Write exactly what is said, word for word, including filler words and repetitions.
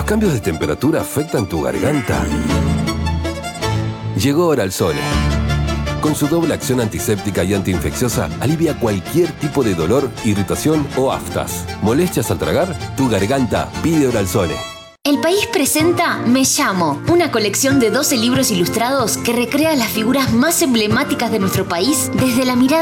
¿Los cambios de temperatura afectan tu garganta? Llegó Oralzone. Con su doble acción antiséptica y antiinfecciosa, alivia cualquier tipo de dolor, irritación o aftas. ¿Molestias al tragar? Tu garganta pide Oralzone. El País presenta Me Llamo, una colección de doce libros ilustrados que recrea las figuras más emblemáticas de nuestro país desde la mirada